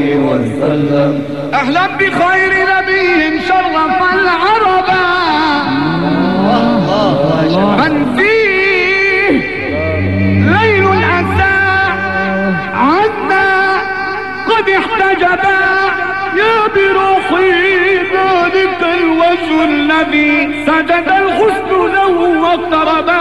وسلم. أهلا بخير نبي شرف العرب من فيه ليل الأسى عنا قد احتجبا يا بروحي ذلك الوجه الذي سجد الحسن له واقتربا.